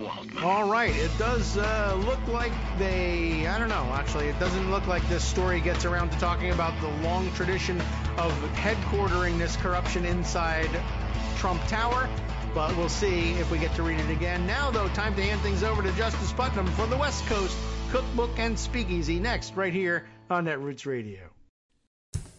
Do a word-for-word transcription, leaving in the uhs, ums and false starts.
Waldman. All right, it does uh, look like they, I don't know, actually, it doesn't look like this story gets around to talking about the long tradition of headquartering this corruption inside Trump Tower, but we'll see if we get to read it again. Now, though, time to hand things over to Justice Putnam for the West Coast Cookbook and Speakeasy, next, right here on Netroots Radio.